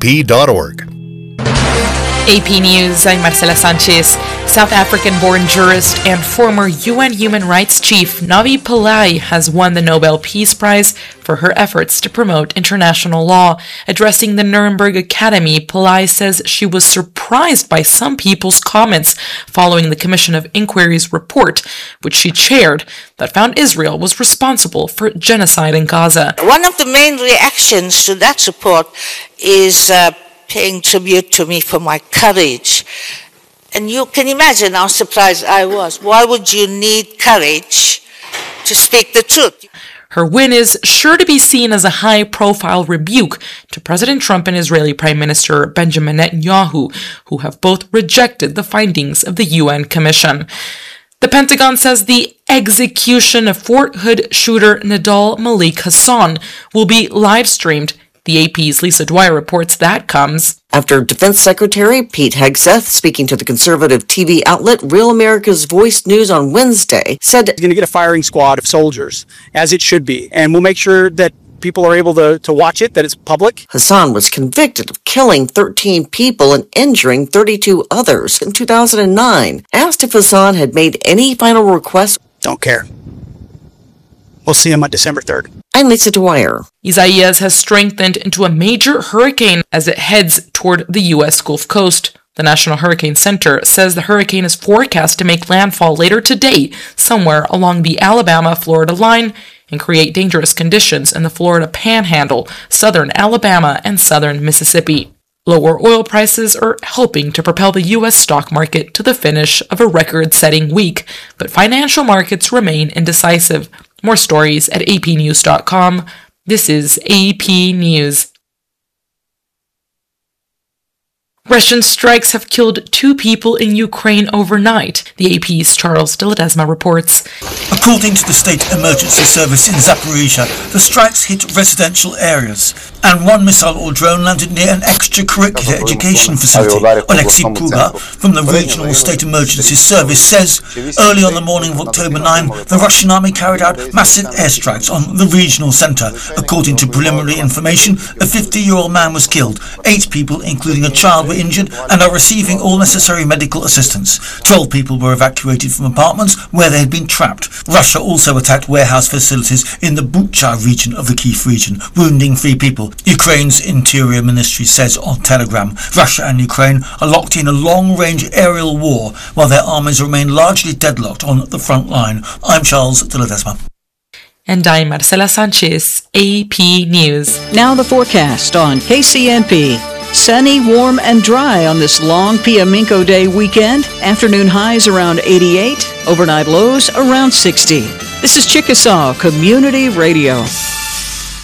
ap.org. AP News, I'm Marcela Sanchez. South African-born jurist and former UN Human Rights Chief Navi Pillay has won the Nobel Peace Prize for her efforts to promote international law. Addressing the Nuremberg Academy, Pillay says she was surprised by some people's comments following the Commission of Inquiry's report, which she chaired, that found Israel was responsible for genocide in Gaza. One of the main reactions to that report is paying tribute to me for my courage. And you can imagine how surprised I was. Why would you need courage to speak the truth? Her win is sure to be seen as a high-profile rebuke to President Trump and Israeli Prime Minister Benjamin Netanyahu, who have both rejected the findings of the UN Commission. The Pentagon says the execution of Fort Hood shooter Nidal Malik Hassan will be live-streamed. The AP's Lisa Dwyer reports that comes after Defense Secretary Pete Hegseth, speaking to the conservative TV outlet Real America's Voice News on Wednesday, said he's going to get a firing squad of soldiers, as it should be, and we'll make sure that people are able to watch it, that it's public. Hassan was convicted of killing 13 people and injuring 32 others in 2009. Asked if Hassan had made any final requests. Don't care. We'll see him on December 3rd. I'm Lisa Dwyer. Isaias has strengthened into a major hurricane as it heads toward the U.S. Gulf Coast. The National Hurricane Center says the hurricane is forecast to make landfall later today, somewhere along the Alabama-Florida line, and create dangerous conditions in the Florida Panhandle, southern Alabama, and southern Mississippi. Lower oil prices are helping to propel the U.S. stock market to the finish of a record-setting week, but financial markets remain indecisive. More stories at apnews.com. This is AP News. Russian strikes have killed 2 people in Ukraine overnight, the AP's Charles de Ledesma reports. According to the State Emergency Service in Zaporizhia, the strikes hit residential areas, and one missile or drone landed near an extracurricular education facility. Alexei Puga from the Regional State Emergency Service says early on the morning of October 9, the Russian army carried out massive airstrikes on the regional centre. According to preliminary information, a 50-year-old man was killed. 8 people, including a child, were injured and are receiving all necessary medical assistance. 12 people were evacuated from apartments where they had been trapped. Russia also attacked warehouse facilities in the Bucha region of the Kyiv region, wounding 3 people. Ukraine's Interior Ministry says on Telegram, Russia and Ukraine are locked in a long-range aerial war while their armies remain largely deadlocked on the front line. I'm Charles de Ledesma. And I'm Marcela Sanchez, AP News. Now the forecast on KCNP. Sunny, warm, and dry on this long Piaminco Day weekend. Afternoon highs around 88, overnight lows around 60. This is Chickasaw Community Radio.